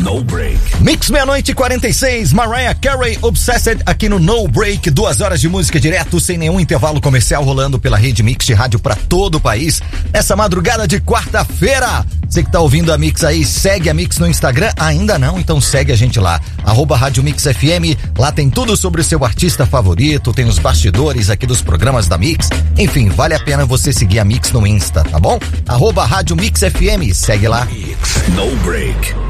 No Break. Mix meia-noite 46, Mariah Carey, Obsessed, aqui no No Break. 2 horas de música direto, sem nenhum intervalo comercial, rolando pela rede Mix de rádio pra todo o país. Nessa madrugada de quarta-feira. Você que tá ouvindo a Mix aí, segue a Mix no Instagram? Ainda não? Então segue a gente lá. @Rádio Mix FM. Lá tem tudo sobre o seu artista favorito, tem os bastidores aqui dos programas da Mix. Enfim, vale a pena você seguir a Mix no Insta, tá bom? @Rádio Mix FM. Segue lá. Mix, No Break.